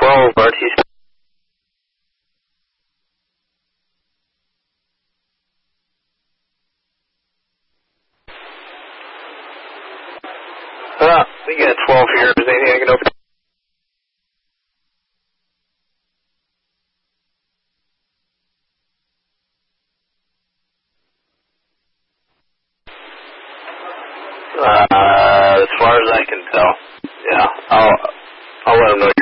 12 RT. We got 12 here. Is there anything I can open? As far as I can tell. Yeah, I'll let them know.